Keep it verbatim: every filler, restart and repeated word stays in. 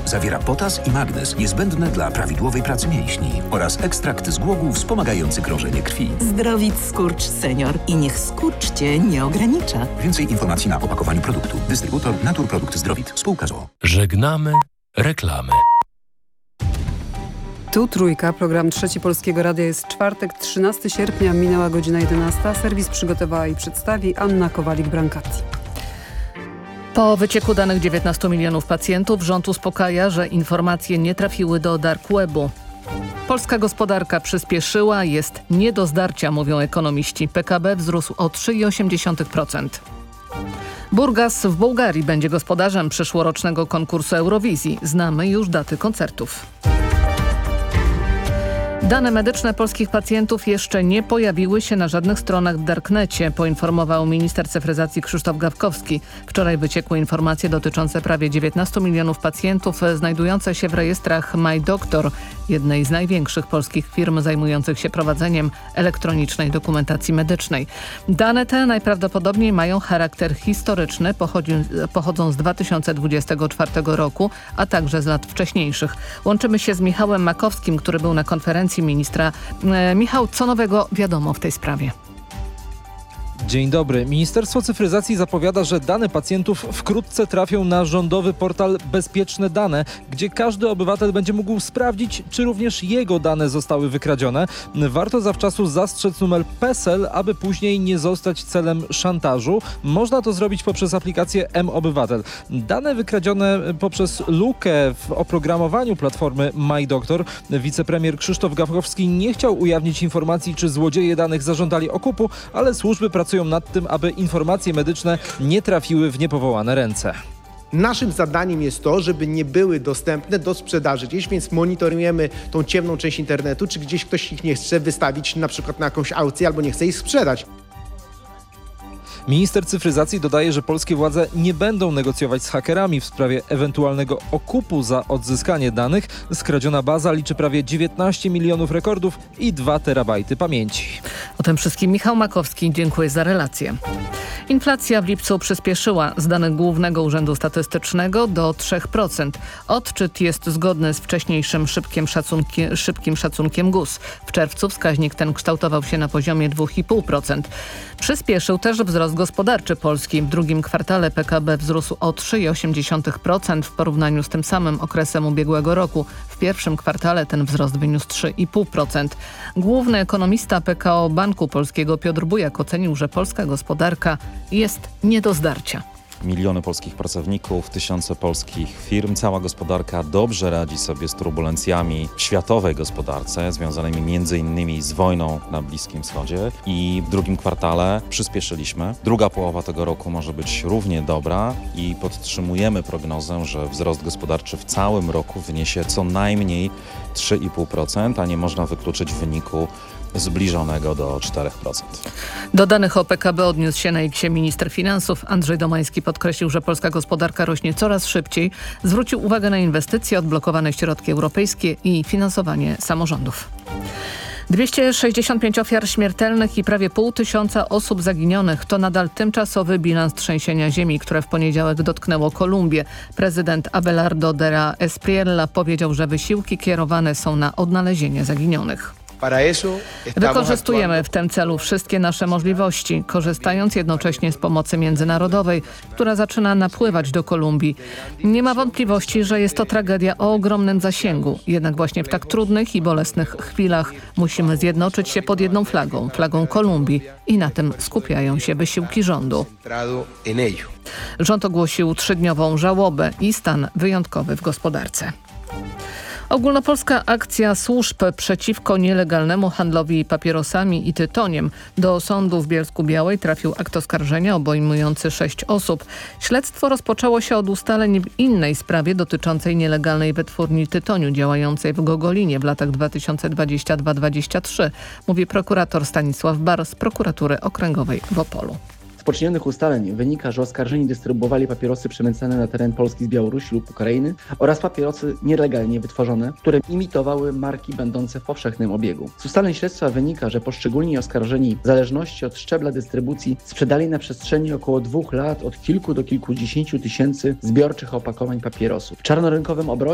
Zawiera potas i magnez niezbędne dla prawidłowej pracy mięśni oraz ekstrakt z głogu wspomagający krążenie krwi. Zdrowit skurcz senior i niech skurcz Cię nie ogranicza. Więcej informacji na opakowaniu produktu. Dystrybutor Naturprodukt Zdrowit. Spółka z o o. Żegnamy reklamy. Tu Trójka, program Trzeci Polskiego Radia. Jest czwartek, trzynastego sierpnia, minęła godzina jedenasta. Serwis przygotowała i przedstawi Anna Kowalik-Brankati. Po wycieku danych dziewiętnastu milionów pacjentów rząd uspokaja, że informacje nie trafiły do dark webu. Polska gospodarka przyspieszyła, jest nie do zdarcia, mówią ekonomiści. P K B wzrósł o trzy przecinek osiem procent. Burgas w Bułgarii będzie gospodarzem przyszłorocznego konkursu Eurowizji. Znamy już daty koncertów. Dane medyczne polskich pacjentów jeszcze nie pojawiły się na żadnych stronach w Darknecie, poinformował minister cyfryzacji Krzysztof Gawkowski. Wczoraj wyciekły informacje dotyczące prawie dziewiętnastu milionów pacjentów znajdujących się w rejestrach MyDoctor, jednej z największych polskich firm zajmujących się prowadzeniem elektronicznej dokumentacji medycznej. Dane te najprawdopodobniej mają charakter historyczny, pochodzi, pochodzą z dwa tysiące dwudziestego czwartego roku, a także z lat wcześniejszych. Łączymy się z Michałem Makowskim, który był na konferencji ministra. E, Michał, co nowego wiadomo w tej sprawie? Dzień dobry. Ministerstwo Cyfryzacji zapowiada, że dane pacjentów wkrótce trafią na rządowy portal Bezpieczne Dane, gdzie każdy obywatel będzie mógł sprawdzić, czy również jego dane zostały wykradzione. Warto zawczasu zastrzec numer PESEL, aby później nie zostać celem szantażu. Można to zrobić poprzez aplikację mObywatel. Dane wykradzione poprzez lukę w oprogramowaniu platformy MyDoctor. Wicepremier Krzysztof Gawkowski nie chciał ujawnić informacji, czy złodzieje danych zażądali okupu, ale służby pracują nad tym, aby informacje medyczne nie trafiły w niepowołane ręce. Naszym zadaniem jest to, żeby nie były dostępne do sprzedaży gdzieś, więc monitorujemy tą ciemną część internetu, czy gdzieś ktoś ich nie chce wystawić na przykład na jakąś aukcję albo nie chce ich sprzedać. Minister cyfryzacji dodaje, że polskie władze nie będą negocjować z hakerami w sprawie ewentualnego okupu za odzyskanie danych. Skradziona baza liczy prawie dziewiętnaście milionów rekordów i dwa terabajty pamięci. O tym wszystkim Michał Makowski, dziękuję za relację. Inflacja w lipcu przyspieszyła z danych Głównego Urzędu Statystycznego do trzy procent. Odczyt jest zgodny z wcześniejszym szybkim, szacunki, szybkim szacunkiem G U S. W czerwcu wskaźnik ten kształtował się na poziomie dwa i pół procent. Przyspieszył też wzrost gospodarczy Polski. W drugim kwartale P K B wzrósł o trzy przecinek osiem procent w porównaniu z tym samym okresem ubiegłego roku. W pierwszym kwartale ten wzrost wyniósł trzy i pół procent. Główny ekonomista P K O Banku Polskiego Piotr Bujak ocenił, że polska gospodarka jest nie do zdarcia. Miliony polskich pracowników, tysiące polskich firm, cała gospodarka dobrze radzi sobie z turbulencjami w światowej gospodarce związanymi między innymi z wojną na Bliskim Wschodzie i w drugim kwartale przyspieszyliśmy. Druga połowa tego roku może być równie dobra i podtrzymujemy prognozę, że wzrost gospodarczy w całym roku wyniesie co najmniej trzy i pół procent, a nie można wykluczyć wyniku zbliżonego do czterech procent. Do danych o P K B odniósł się na X minister finansów. Andrzej Domański podkreślił, że polska gospodarka rośnie coraz szybciej. Zwrócił uwagę na inwestycje, odblokowane środki europejskie i finansowanie samorządów. dwieście sześćdziesiąt pięć ofiar śmiertelnych i prawie pół tysiąca osób zaginionych to nadal tymczasowy bilans trzęsienia ziemi, które w poniedziałek dotknęło Kolumbię. Prezydent Abelardo de la Espriella powiedział, że wysiłki kierowane są na odnalezienie zaginionych. Wykorzystujemy w tym celu wszystkie nasze możliwości, korzystając jednocześnie z pomocy międzynarodowej, która zaczyna napływać do Kolumbii. Nie ma wątpliwości, że jest to tragedia o ogromnym zasięgu. Jednak właśnie w tak trudnych i bolesnych chwilach musimy zjednoczyć się pod jedną flagą, flagą Kolumbii, i na tym skupiają się wysiłki rządu. Rząd ogłosił trzydniową żałobę i stan wyjątkowy w gospodarce. Ogólnopolska akcja służb przeciwko nielegalnemu handlowi papierosami i tytoniem. Do sądu w Bielsku-Białej trafił akt oskarżenia obejmujący sześć osób. Śledztwo rozpoczęło się od ustaleń w innej sprawie dotyczącej nielegalnej wytwórni tytoniu działającej w Gogolinie w latach dwa tysiące dwudziestym drugim do dwudziestego trzeciego, mówi prokurator Stanisław Bar z prokuratury okręgowej w Opolu. Z poczynionych ustaleń wynika, że oskarżeni dystrybuowali papierosy przemycane na teren Polski z Białorusi lub Ukrainy oraz papierosy nielegalnie wytworzone, które imitowały marki będące w powszechnym obiegu. Z ustaleń śledztwa wynika, że poszczególni oskarżeni w zależności od szczebla dystrybucji sprzedali na przestrzeni około dwóch lat od kilku do kilkudziesięciu tysięcy zbiorczych opakowań papierosów. W czarnorynkowym obrocie